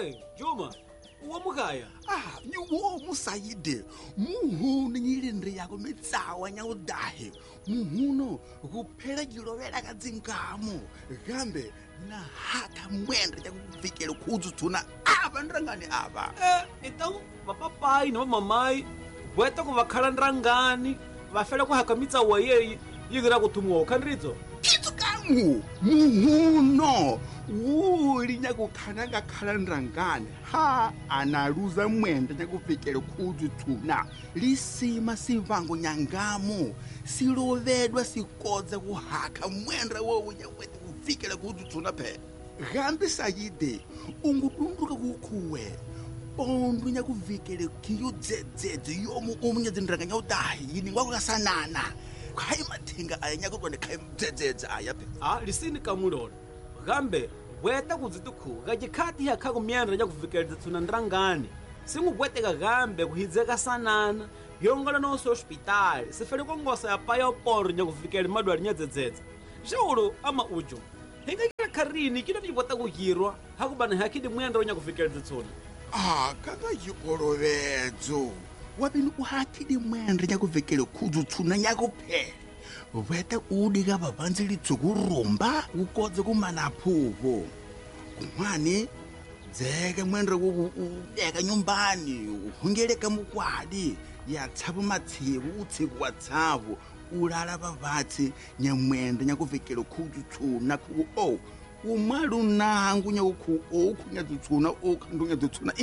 Hey, Juma, uamukaya. Ni wo musayide. Muhunu nyilindri yako mitsawa nyaudahi. Muhuno kuphela jilovela kadzinkamo. Gambe na haka mwendre yakuvikela khudzutuna aba ndrangani aba. Então, papai na mamai, bweta kuvakhala ndrangani, vafela kuhaka mitsawa yeyi, yigira kuthumuwa khandridzo. Kitsukamu, muhuno. Uli nyakukhala ngakhala ndrangani. Ha, analuza mwendre nyakuvikela khudzutuna. Lisima sivango nyangamo. Silovedwa sikodza kuhaka mwendre wowo nyakwete kuvikela khudzutuna phe. Gambe sayide, ungutunduka kukhuwe. Pondu nyakuvikele kiyo dzedzedze yomu umunyadzindraka nyaudahi yini ngwakukasanana. Khai mathinga aya nyakutwande khai dzedzedze aya phe. Lisini kamulolo. Gambe, bweta kudzitukhu, kachikhati yakha kumyendra nyakuvikeleza tsuna ndrangani. Singubweteka gambe kuhidzeka sanana, yongola nonso hospitali, sifele kongosa ya paya oporo nyakuvikele madwali nyadzedzedze. Xawulo ama ujo. Hinga kila karini kila nibweta kuhirwa, hakubana hakidi mwendra nyakuvikeleza tsuna. Kaka yikolovedzo. Wabini uhakidi mwendre nyakuvikele khudzutuna nyakuphe. Weta udika babanzi litsukurumba ukodze kumanaphuko. Kumani dzeke mwendre udeka nyumbani uhungeleka mukwadi yatsapu matsiku utsiku watsapu ulala bavatsi nyamwende nyakuvikele khudzutuna khu umali unangu nyakukhu okhunyadzutsuna okhandunyadutsuna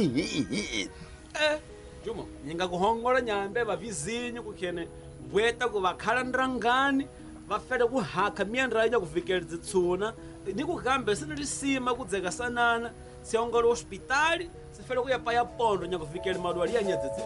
Juma, nyinga kuhongola nyambe bavizinyu kukhene bweta kuvakhala ndrangani vafele kuhaka myendra nyakuvikeleza tsuna ni kugambe sina lisima kudzeka sanana siyongola hospitali sifele kuya paya pondo nyakuvikela madwali ya nyadzedze.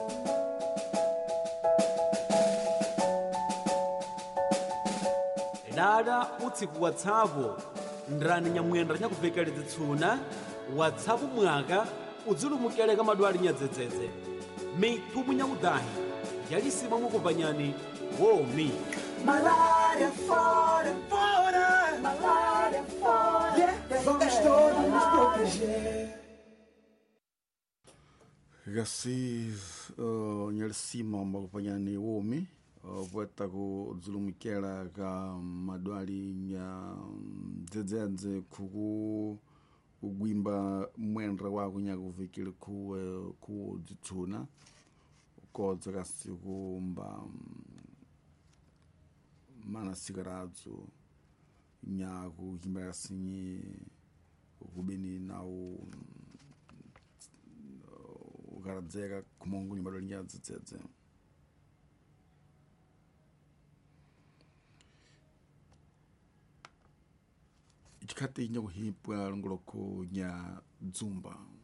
Dada utsiku watsapo ndrani nyamwendra nyakuvikeleza tsuna watsapo mwaka udzilumukeleka madwali nyadzedzedze mithumu nyaudahi yalisima mukupanyani womi. Malaria fora, fora, malaria fora, vamos todos nos proteger. Gasi nyalisima mukupanyani womi bweta kudzilumikela ka madwali nya dzedzedze kugwimba mwendra wako nyakuvikile kudzitsuna ukodza kasiku mba mana sigaradzo nyaku himbera sinyi kubeni nawo ukaradzeka kumongo nyumbalo nyadzedzedze. Ichikati nyakuhipwa longoloko nya dzumba